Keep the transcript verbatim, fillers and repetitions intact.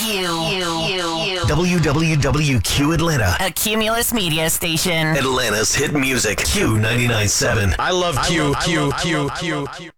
Q. W W W Q Atlanta. A Cumulus media station. Atlanta's hit music. Q ninety-nine point seven. I love Q, Q, Q, Q, Q.